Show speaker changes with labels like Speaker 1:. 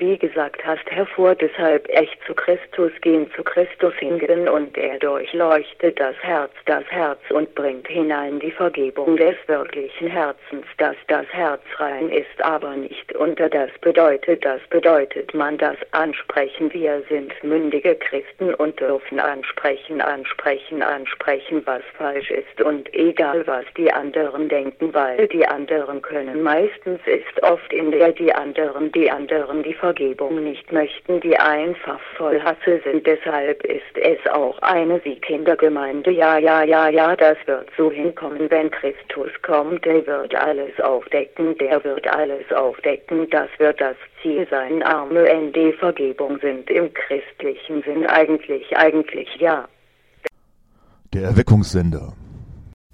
Speaker 1: wie gesagt hast, hervor. Deshalb echt zu Christus gehen, zu Christus hingehen, und er durchleuchtet das Herz und bringt hinein die Vergebung des wirklichen Herzens, dass das Herz rein ist, aber nicht unter. Das bedeutet man das ansprechen. Wir sind mündige Christen und dürfen ansprechen, was falsch ist, und egal was die anderen denken, weil die anderen können. Meistens ist oft in der die anderen die Vergebung nicht möchten, die einfach voll Hasse sind. Deshalb ist es auch eine Kindergemeinde. Ja, das wird so hinkommen, wenn Christus kommt. Der wird alles aufdecken, das wird das Ziel sein. Arme ND Vergebung sind im christlichen Sinn eigentlich ja.
Speaker 2: Der Erweckungssender.